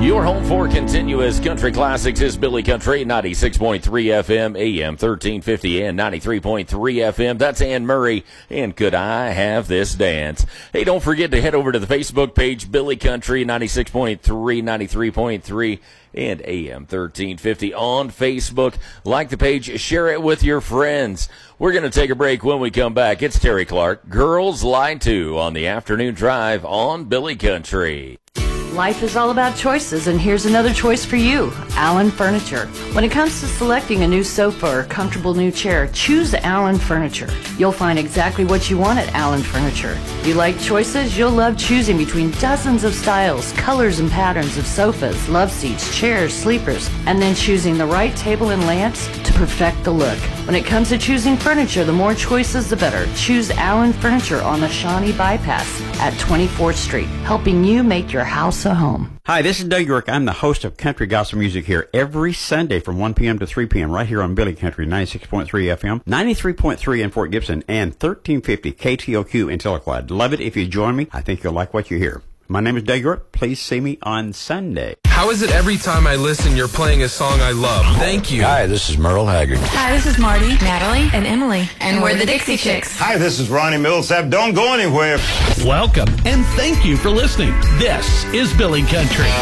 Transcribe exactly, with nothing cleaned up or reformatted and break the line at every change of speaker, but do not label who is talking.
Your home for continuous country classics is Billy Country, ninety-six point three F M, A M thirteen fifty, and ninety-three point three F M. That's Ann Murray, and Could I Have This Dance? Hey, don't forget to head over to the Facebook page, Billy Country, ninety-six point three, ninety-three point three, and A M thirteen fifty on Facebook. Like the page, share it with your friends. We're going to take a break. When we come back, it's Terry Clark, Girls Lie To, on the afternoon drive on Billy Country.
Life is all about choices, and here's another choice for you, Allen Furniture. When it comes to selecting a new sofa or comfortable new chair, choose Allen Furniture. You'll find exactly what you want at Allen Furniture. You like choices? You'll love choosing between dozens of styles, colors, and patterns of sofas, love seats, chairs, sleepers, and then choosing the right table and lamps to perfect the look. When it comes to choosing furniture, the more choices, the better. Choose Allen Furniture on the Shawnee Bypass at twenty-fourth Street, helping you make your house a home.
Hi, this is Doug York. I'm the host of Country Gospel Music here every Sunday from one p.m. to three p.m. right here on Billy Country, ninety-six point three F M, ninety-three point three in Fort Gibson, and thirteen fifty K T O Q in Telequad. Love it if you join me. I think you'll like what you hear. My name is Doug York. Please see me on Sunday.
How is it every time I listen, you're playing a song I love? Thank you.
Hi, this is Merle Haggard.
Hi, this is Marty, Natalie, and Emily. And, and we're the Dixie Chicks.
Hi, this is Ronnie Millsap. Don't go anywhere.
Welcome, and thank you for listening. This is Billy Country.